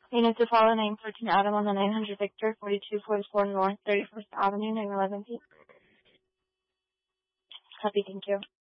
Unit to follow, name 13 Adam on the 900 Victor, 4244 North, 31st Avenue, 911 P. Copy, thank you.